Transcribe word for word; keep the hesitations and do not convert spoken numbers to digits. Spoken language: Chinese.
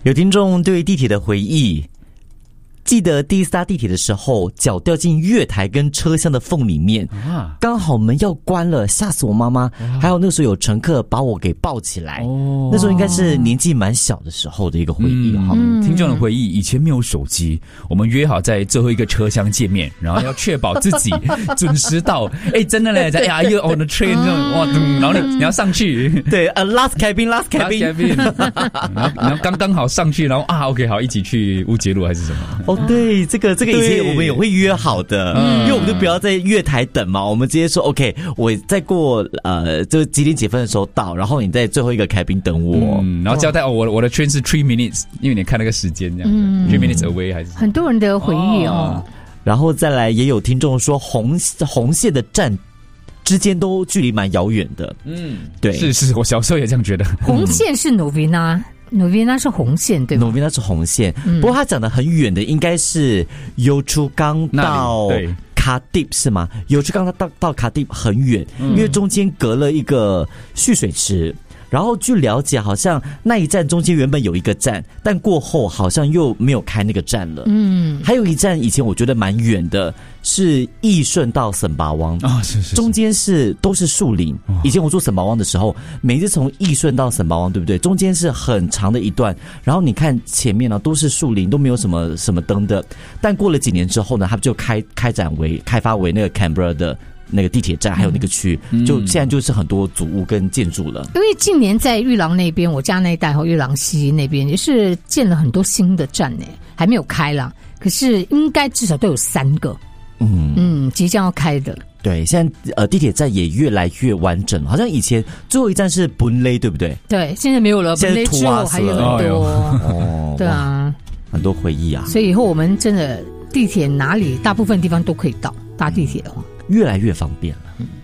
有听众对地铁的回忆，记得第一次搭地铁的时候，脚掉进月台跟车厢的缝里面，啊，刚好门要关了，吓死我妈妈。还有那时候有乘客把我给抱起来，哦，那时候应该是年纪蛮小的时候的一个回忆哈。 嗯嗯、听众的回忆，以前没有手机，我们约好在最后一个车厢见面，然后要确保自己准时到。哎，真的嘞，在哎呀 on the train 这种哇，然后你你要上去， 对，呃、uh, ，last cabin，last cabin， 然后然后刚刚好上去，然后啊 ，OK， 好，一起去乌节路还是什么？ 哦，对，这个这个以前我们也会约好的，因为我们就不要在月台等嘛，我们直接说 OK， 我再过呃，就几点几分的时候到，然后你在最后一个凯宾等我， 嗯，然后交代哦，我我的 train 是 three minutes， 因为你看那个时间这样子、嗯、three minutes away 还是很多人的回忆哦。 然后再来也有听众说红红线的站之间都距离蛮遥远的，嗯，对， 是是，我小时候也这样觉得。 红线是 Novena。Novena 是红线对吧 ？Novena 是红线，嗯、不过它讲的很远的应该是尤楚冈到卡蒂是吗？尤楚冈到到卡蒂很远，嗯、因为中间隔了一个蓄水池。然后据了解，好像那一站中间原本有一个站，但过后好像又没有开那个站了。嗯，还有一站以前我觉得蛮远的，是义顺到沈巴湾啊，是 是, 是， 中间是都是树林。哦、以前我做沈巴湾的时候，每次从义顺到沈巴湾，对不对？中间是很长的一段，然后你看前面呢、啊、都是树林，都没有什么什么灯的。但过了几年之后呢，他们就开开展为开发为那个 Canberra 的。那个地铁站还有那个区、嗯、就现在就是很多组屋跟建筑了。 因为近年在玉廊那边，我家那一带和玉廊西那边也是建了很多新的站呢，还没有开啦，可是应该至少都有三个，嗯嗯，即将要开的。 对，现在呃地铁站也越来越完整了，好像以前最后一站是本雷，对不对？ 对，现在没有了，本雷之后还有很多，哦，对啊， 很多回忆啊。 所以以后我们真的地铁哪里大部分地方都可以到，搭地铁的话。 越来越方便了。